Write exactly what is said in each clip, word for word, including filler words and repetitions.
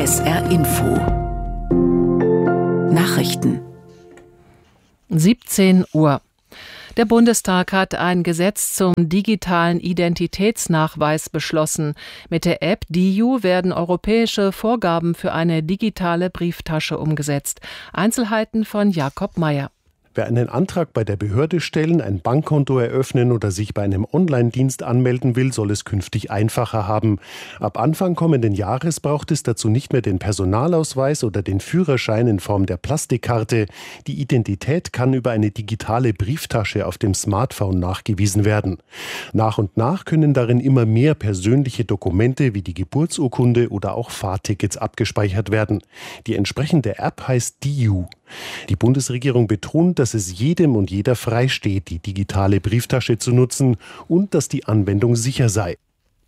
S R Info Nachrichten siebzehn Uhr. Der Bundestag hat ein Gesetz zum digitalen Identitätsnachweis beschlossen. Mit der App D I U werden europäische Vorgaben für eine digitale Brieftasche umgesetzt. Einzelheiten von Jakob Meyer. Wer einen Antrag bei der Behörde stellen, ein Bankkonto eröffnen oder sich bei einem Online-Dienst anmelden will, soll es künftig einfacher haben. Ab Anfang kommenden Jahres braucht es dazu nicht mehr den Personalausweis oder den Führerschein in Form der Plastikkarte. Die Identität kann über eine digitale Brieftasche auf dem Smartphone nachgewiesen werden. Nach und nach können darin immer mehr persönliche Dokumente wie die Geburtsurkunde oder auch Fahrtickets abgespeichert werden. Die entsprechende App heißt D I U. Die Bundesregierung betont, dass es jedem und jeder frei steht, die digitale Brieftasche zu nutzen und dass die Anwendung sicher sei.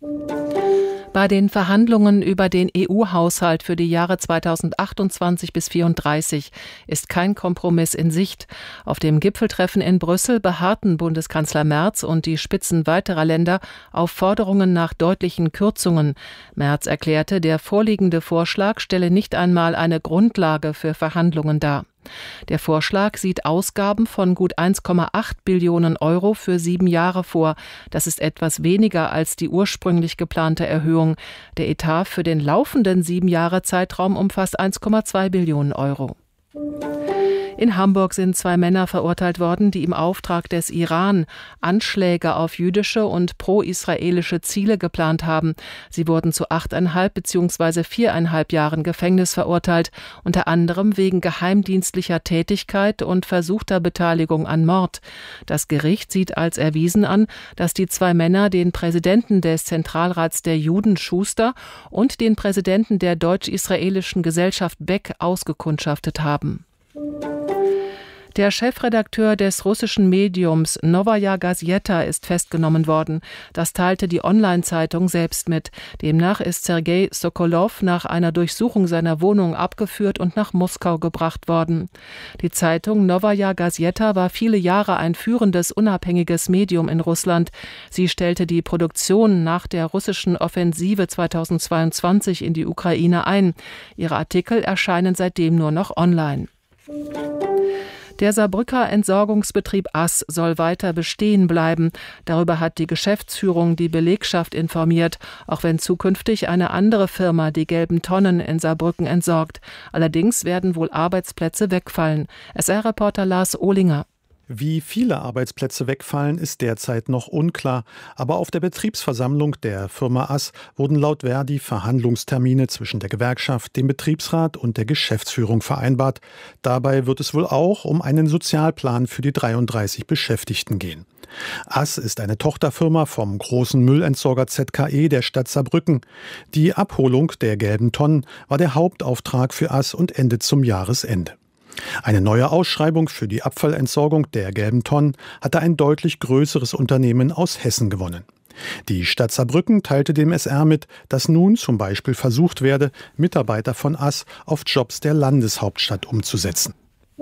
Bei den Verhandlungen über den E U-Haushalt für die Jahre zweitausendachtundzwanzig bis zweitausendzweiunddreißig ist kein Kompromiss in Sicht. Auf dem Gipfeltreffen in Brüssel beharrten Bundeskanzler Merz und die Spitzen weiterer Länder auf Forderungen nach deutlichen Kürzungen. Merz erklärte, der vorliegende Vorschlag stelle nicht einmal eine Grundlage für Verhandlungen dar. Der Vorschlag sieht Ausgaben von gut eins Komma acht Billionen Euro für sieben Jahre vor. Das ist etwas weniger als die ursprünglich geplante Erhöhung. Der Etat für den laufenden sieben Jahre Zeitraum umfasst eins Komma zwei Billionen Euro. In Hamburg sind zwei Männer verurteilt worden, die im Auftrag des Iran Anschläge auf jüdische und pro-israelische Ziele geplant haben. Sie wurden zu achteinhalb bzw. viereinhalb Jahren Gefängnis verurteilt, unter anderem wegen geheimdienstlicher Tätigkeit und versuchter Beteiligung an Mord. Das Gericht sieht als erwiesen an, dass die zwei Männer den Präsidenten des Zentralrats der Juden Schuster und den Präsidenten der deutsch-israelischen Gesellschaft Beck ausgekundschaftet haben. Der Chefredakteur des russischen Mediums Novaja Gazeta ist festgenommen worden. Das teilte die Online-Zeitung selbst mit. Demnach ist Sergei Sokolow nach einer Durchsuchung seiner Wohnung abgeführt und nach Moskau gebracht worden. Die Zeitung Novaja Gazeta war viele Jahre ein führendes, unabhängiges Medium in Russland. Sie stellte die Produktion nach der russischen Offensive zweitausendzweiundzwanzig in die Ukraine ein. Ihre Artikel erscheinen seitdem nur noch online. Der Saarbrücker Entsorgungsbetrieb Ass soll weiter bestehen bleiben. Darüber hat die Geschäftsführung die Belegschaft informiert, auch wenn zukünftig eine andere Firma die gelben Tonnen in Saarbrücken entsorgt. Allerdings werden wohl Arbeitsplätze wegfallen. S R-Reporter Lars Ohlinger. Wie viele Arbeitsplätze wegfallen, ist derzeit noch unklar. Aber auf der Betriebsversammlung der Firma Ass wurden laut Verdi Verhandlungstermine zwischen der Gewerkschaft, dem Betriebsrat und der Geschäftsführung vereinbart. Dabei wird es wohl auch um einen Sozialplan für die dreiunddreißig Beschäftigten gehen. Ass ist eine Tochterfirma vom großen Müllentsorger Z K E der Stadt Saarbrücken. Die Abholung der gelben Tonnen war der Hauptauftrag für Ass und endet zum Jahresende. Eine neue Ausschreibung für die Abfallentsorgung der gelben Tonnen hatte ein deutlich größeres Unternehmen aus Hessen gewonnen. Die Stadt Saarbrücken teilte dem S R mit, dass nun zum Beispiel versucht werde, Mitarbeiter von Ass auf Jobs der Landeshauptstadt umzusetzen.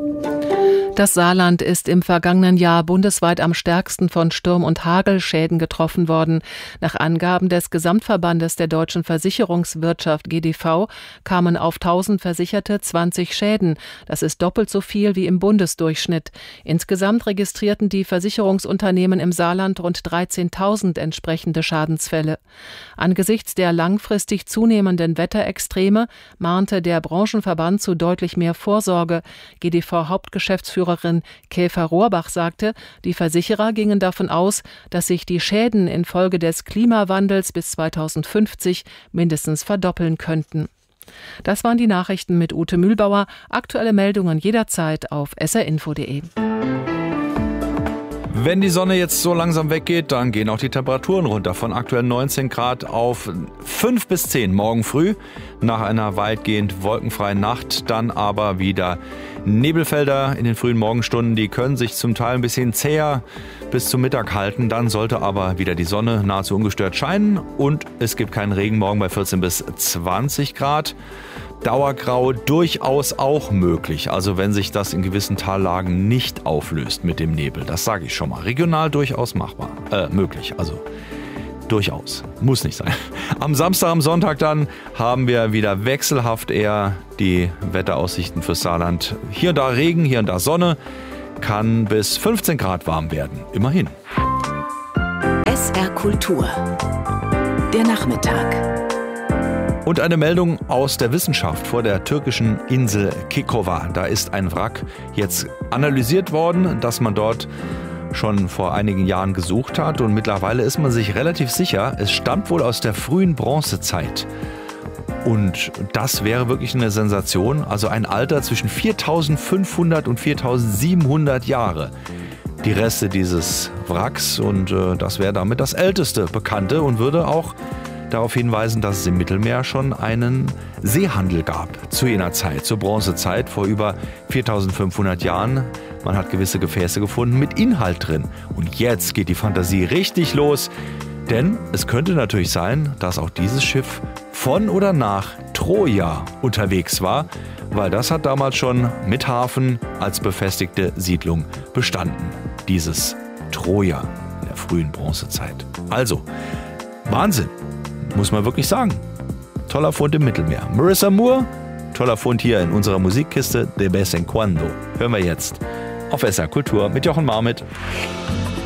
Das Saarland ist im vergangenen Jahr bundesweit am stärksten von Sturm- und Hagelschäden getroffen worden. Nach Angaben des Gesamtverbandes der deutschen Versicherungswirtschaft G D V kamen auf tausend Versicherte zwanzig Schäden. Das ist doppelt so viel wie im Bundesdurchschnitt. Insgesamt registrierten die Versicherungsunternehmen im Saarland rund dreizehntausend entsprechende Schadensfälle. Angesichts der langfristig zunehmenden Wetterextreme mahnte der Branchenverband zu deutlich mehr Vorsorge. G D V-Hauptgeschäftsführer Käfer Rohrbach sagte, die Versicherer gingen davon aus, dass sich die Schäden infolge des Klimawandels bis zweitausendfünfzig mindestens verdoppeln könnten. Das waren die Nachrichten mit Ute Mühlbauer. Aktuelle Meldungen jederzeit auf s r info punkt d e. Wenn die Sonne jetzt so langsam weggeht, dann gehen auch die Temperaturen runter. Von aktuell neunzehn Grad auf fünf bis zehn morgen früh. Nach einer weitgehend wolkenfreien Nacht dann aber wieder Nebelfelder in den frühen Morgenstunden. Die können sich zum Teil ein bisschen zäher bis zum Mittag halten. Dann sollte aber wieder die Sonne nahezu ungestört scheinen. Und es gibt keinen Regen morgen bei vierzehn bis zwanzig Grad. Dauergrau durchaus auch möglich, also wenn sich das in gewissen Tallagen nicht auflöst mit dem Nebel, das sage ich schon mal, regional durchaus machbar, äh, möglich, also Durchaus. Muss nicht sein. Am Samstag, am Sonntag dann haben wir wieder wechselhaft eher die Wetteraussichten fürs Saarland. Hier und da Regen, hier und da Sonne. Kann bis fünfzehn Grad warm werden. Immerhin. S R Kultur. Der Nachmittag. Und eine Meldung aus der Wissenschaft vor der türkischen Insel Kekova. Da ist ein Wrack jetzt analysiert worden, dass man dort schon vor einigen Jahren gesucht hat. Und mittlerweile ist man sich relativ sicher, es stammt wohl aus der frühen Bronzezeit. Und das wäre wirklich eine Sensation. Also ein Alter zwischen viertausendfünfhundert und viertausendsiebenhundert Jahre. Die Reste dieses Wracks. Und äh, das wäre damit das älteste Bekannte und würde auch darauf hinweisen, dass es im Mittelmeer schon einen Seehandel gab zu jener Zeit, zur Bronzezeit, vor über viertausendfünfhundert Jahren. Man hat gewisse Gefäße gefunden mit Inhalt drin. Und jetzt geht die Fantasie richtig los, denn es könnte natürlich sein, dass auch dieses Schiff von oder nach Troja unterwegs war, weil das hat damals schon mit Hafen als befestigte Siedlung bestanden. Dieses Troja in der frühen Bronzezeit. Also, Wahnsinn! Muss man wirklich sagen. Toller Fund im Mittelmeer. Marissa Moore, toller Fund hier in unserer Musikkiste De vez en cuando. Hören wir jetzt auf S R Kultur mit Jochen Marmit.